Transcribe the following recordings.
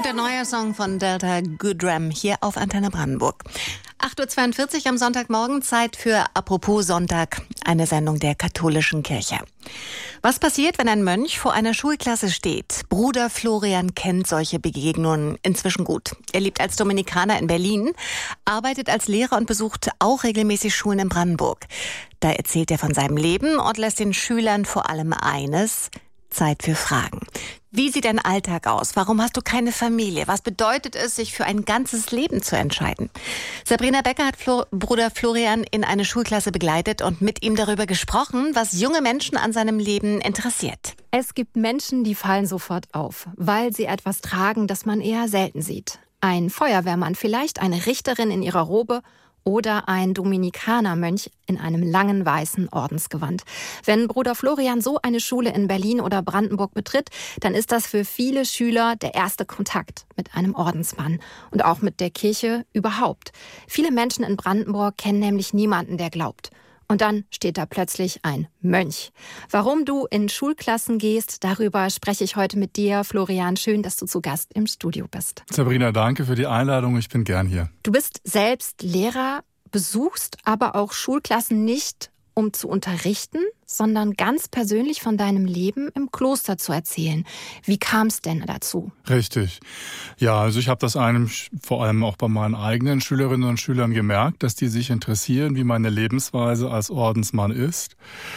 der neue Song von Delta Goodrem hier auf Antenne Brandenburg. 8.42 Uhr am Sonntagmorgen, Zeit für Apropos Sonntag, eine Sendung der katholischen Kirche. Was passiert, wenn ein Mönch vor einer Schulklasse steht? Bruder Florian kennt solche Begegnungen inzwischen gut. Er lebt als Dominikaner in Berlin, arbeitet als Lehrer und besucht auch regelmäßig Schulen in Brandenburg. Da erzählt er von seinem Leben und lässt den Schülern vor allem eines: Zeit für Fragen. Wie sieht dein Alltag aus? Warum hast du keine Familie? Was bedeutet es, sich für ein ganzes Leben zu entscheiden? Sabrina Becker hat Bruder Florian in eine Schulklasse begleitet und mit ihm darüber gesprochen, was junge Menschen an seinem Leben interessiert. Es gibt Menschen, die fallen sofort auf, weil sie etwas tragen, das man eher selten sieht. Ein Feuerwehrmann vielleicht, eine Richterin in ihrer Robe oder ein Dominikanermönch in einem langen weißen Ordensgewand. Wenn Bruder Florian so eine Schule in Berlin oder Brandenburg betritt, dann ist das für viele Schüler der erste Kontakt mit einem Ordensmann und auch mit der Kirche überhaupt. Viele Menschen in Brandenburg kennen nämlich niemanden, der glaubt. Und dann steht da plötzlich ein Mönch. Warum du in Schulklassen gehst, darüber spreche ich heute mit dir. Florian, schön, dass du zu Gast im Studio bist. Sabrina, danke für die Einladung. Ich bin gern hier. Du bist selbst Lehrer, besuchst aber auch Schulklassen nicht, um zu unterrichten, sondern ganz persönlich von deinem Leben im Kloster zu erzählen. Wie kam es denn dazu? Richtig. Ja, also ich habe das vor allem auch bei meinen eigenen Schülerinnen und Schülern gemerkt, dass die sich interessieren, wie meine Lebensweise als Ordensmann ist.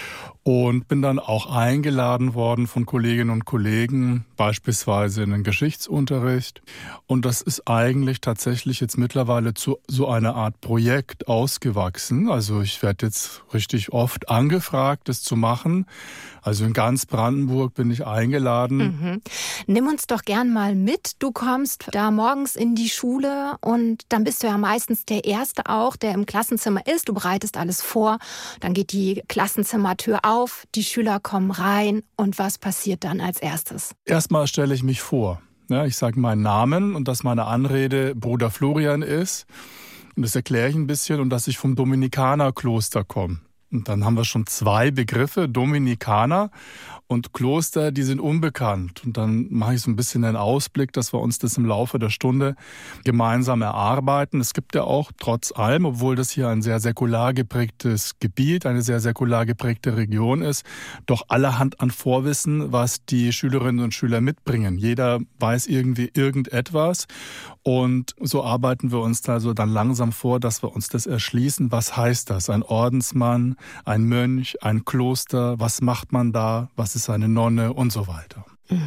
Und bin dann auch eingeladen worden von Kolleginnen und Kollegen, beispielsweise in den Geschichtsunterricht. Und das ist eigentlich tatsächlich jetzt mittlerweile zu so einer Art Projekt ausgewachsen. Also ich werde jetzt richtig oft angefragt, das zu machen. Also in ganz Brandenburg bin ich eingeladen. Nimm uns doch gern mal mit. Du kommst da morgens in die Schule und dann bist du ja meistens der Erste auch, der im Klassenzimmer ist. Du bereitest alles vor, dann geht die Klassenzimmertür auf, die Schüler kommen rein und was passiert dann als erstes? Erstmal stelle ich mich vor. Ja, ich sage meinen Namen und dass meine Anrede Bruder Florian ist. Und das erkläre ich ein bisschen und dass ich vom Dominikanerkloster komme. Und dann haben wir schon zwei Begriffe, Dominikaner und Kloster, die sind unbekannt. Und dann mache ich so ein bisschen einen Ausblick, dass wir uns das im Laufe der Stunde gemeinsam erarbeiten. Es gibt ja auch trotz allem, obwohl das hier ein sehr säkular geprägtes Gebiet, eine sehr säkular geprägte Region ist, doch allerhand an Vorwissen, was die Schülerinnen und Schüler mitbringen. Jeder weiß irgendwie irgendetwas. Und so arbeiten wir uns da so dann langsam vor, dass wir uns das erschließen. Was heißt das? Ein Ordensmann, ein Mönch, ein Kloster, was macht man da, was ist eine Nonne und so weiter.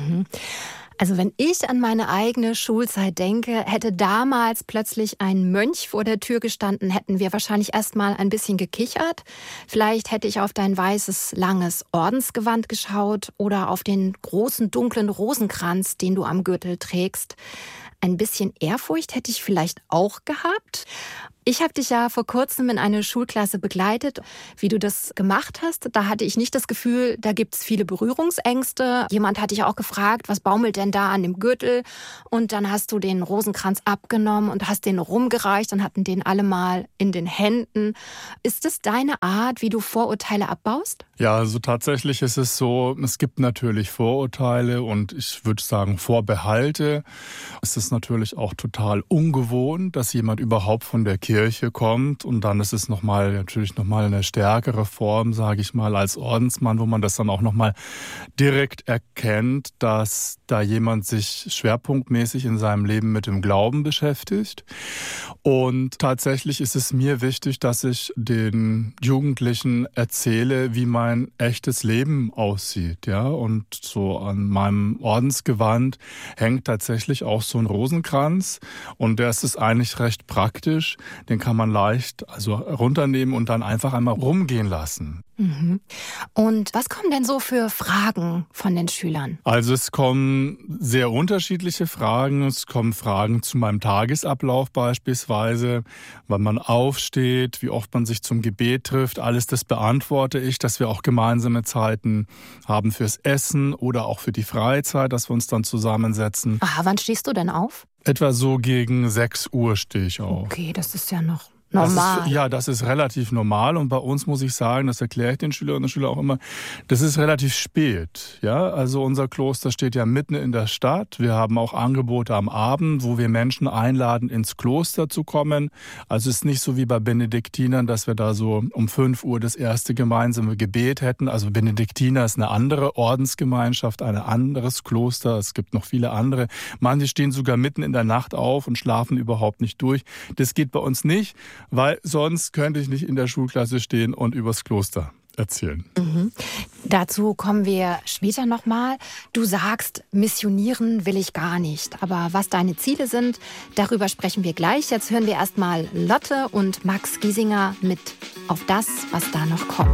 Also wenn ich an meine eigene Schulzeit denke, hätte damals plötzlich ein Mönch vor der Tür gestanden, hätten wir wahrscheinlich erst mal ein bisschen gekichert. Vielleicht hätte ich auf dein weißes, langes Ordensgewand geschaut oder auf den großen, dunklen Rosenkranz, den du am Gürtel trägst. Ein bisschen Ehrfurcht hätte ich vielleicht auch gehabt. Ich habe dich ja vor kurzem in eine Schulklasse begleitet. Wie du das gemacht hast, da hatte ich nicht das Gefühl, da gibt es viele Berührungsängste. Jemand hat dich auch gefragt, was baumelt denn da an dem Gürtel? Und dann hast du den Rosenkranz abgenommen und hast den rumgereicht und hatten den alle mal in den Händen. Ist das deine Art, wie du Vorurteile abbaust? Ja, also tatsächlich ist es so, es gibt natürlich Vorurteile und ich würde sagen Vorbehalte. Es ist natürlich auch total ungewohnt, dass jemand überhaupt von der Kirche kommt und dann ist es natürlich nochmal eine stärkere Form, sage ich mal, als Ordensmann, wo man das dann auch nochmal direkt erkennt, dass da jemand sich schwerpunktmäßig in seinem Leben mit dem Glauben beschäftigt. Und tatsächlich ist es mir wichtig, dass ich den Jugendlichen erzähle, wie mein echtes Leben aussieht, ja. Und so an meinem Ordensgewand hängt tatsächlich auch so ein Rosenkranz und der ist eigentlich recht praktisch. Den kann man leicht runternehmen und dann einfach einmal rumgehen lassen. Und was kommen denn so für Fragen von den Schülern? Also es kommen sehr unterschiedliche Fragen. Es kommen Fragen zu meinem Tagesablauf beispielsweise, wann man aufsteht, wie oft man sich zum Gebet trifft. Alles das beantworte ich, dass wir auch gemeinsame Zeiten haben fürs Essen oder auch für die Freizeit, dass wir uns dann zusammensetzen. Aha, wann stehst du denn auf? Etwa so gegen 6 Uhr stehe ich auf. Okay, das ist ja noch normal. Das ist relativ normal. Und bei uns muss ich sagen, das erkläre ich den Schülerinnen und Schülern auch immer, das ist relativ spät. Ja, also unser Kloster steht ja mitten in der Stadt. Wir haben auch Angebote am Abend, wo wir Menschen einladen, ins Kloster zu kommen. Also es ist nicht so wie bei Benediktinern, dass wir da so um 5 Uhr das erste gemeinsame Gebet hätten. Also Benediktiner ist eine andere Ordensgemeinschaft, ein anderes Kloster. Es gibt noch viele andere. Manche stehen sogar mitten in der Nacht auf und schlafen überhaupt nicht durch. Das geht bei uns nicht, weil sonst könnte ich nicht in der Schulklasse stehen und übers Kloster erzählen. Dazu kommen wir später nochmal. Du sagst, missionieren will ich gar nicht. Aber was deine Ziele sind, darüber sprechen wir gleich. Jetzt hören wir erstmal Lotte und Max Giesinger mit Auf das, was da noch kommt.